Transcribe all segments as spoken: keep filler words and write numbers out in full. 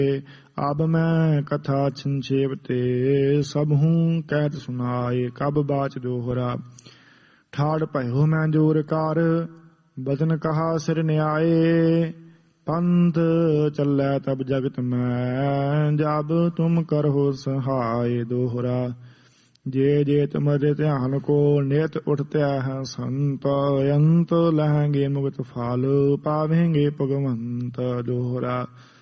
अब मैं कथा संक्षेप ते सब हूँ कहत सुनाए। कब बाच दोहरा ठाड़ भयो मैं जोर कार बचन कहा सिर न्याय। पंथ चलै तब जगत में जब तुम करहो सहाय। दोहरा जे जे तुम्हारे ध्यान को नेत उठते हैं संत अंत लहेंगे मुक्त फाल पावेंगे भगवंत। दोहरा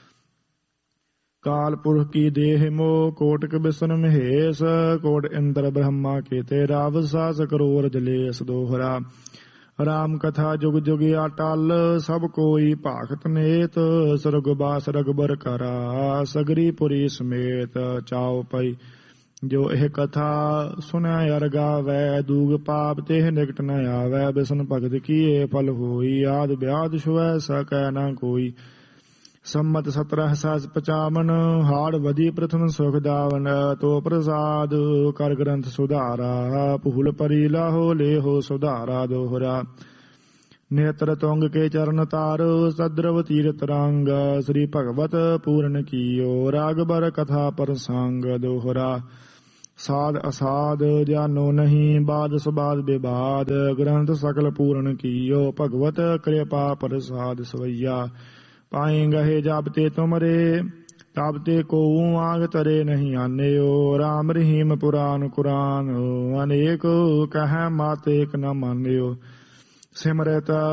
काल पुरख की देह मोह कोटक बिसन महेश कोट इंद्र ब्रह्मा के तेरा वसास करोर जलेस। दोहरा राम कथा जुग जुग अटल सब कोई भाखत नेत। सुरगबास रगबर करा सगरी पुरी समेत। चाओ पई जो यह कथा सुनै अर गावै दूग पाप तेह निकट न आवै। बिसन भगत किए फल होई आद ब्याद छुऐ सकै न कोई। सम्मत सत्रह सास पचावन हाड़ वधी प्रथम सुख दावन। तो प्रसाद कर ग्रंथ सुधारा भूल परी लाहो लेहो सुधारा। दोहरा नेत्र तुंग के चरण तार सद्रव तीरथ रंग श्री भगवत पूर्ण कियो राग बर कथा प्रसंग। दोहरा साध असाध जानो नहीं बाद सुबाद विवाद ग्रंथ सकल पूर्ण कियो भगवत कृपा प्रसाद सवैया। पाए गहे जाबते तुमरे ताबते को आग तरे नहीं आन्यो। राम रहीम पुराण कुरान अनेक कह मात एक न मान्यो। सिमरत